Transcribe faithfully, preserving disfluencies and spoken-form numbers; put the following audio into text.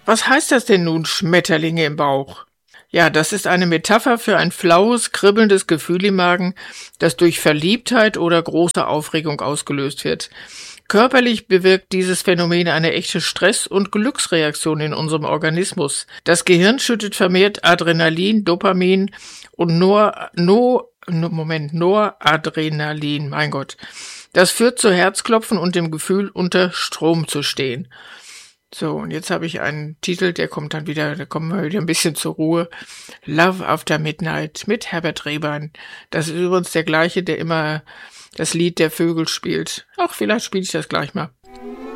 Was heißt das denn nun, Schmetterlinge im Bauch? Ja, das ist eine Metapher für ein flaues, kribbelndes Gefühl im Magen, das durch Verliebtheit oder große Aufregung ausgelöst wird. Körperlich bewirkt dieses Phänomen eine echte Stress- und Glücksreaktion in unserem Organismus. Das Gehirn schüttet vermehrt Adrenalin, Dopamin und Nor, no, no, Moment, Noradrenalin, mein Gott. Das führt zu Herzklopfen und dem Gefühl, unter Strom zu stehen. So, und jetzt habe ich einen Titel, der kommt dann wieder, da kommen wir wieder ein bisschen zur Ruhe. Love After Midnight mit Herbert Rehbein. Das ist übrigens der gleiche, der immer das Lied der Vögel spielt. Ach, vielleicht spiele ich das gleich mal.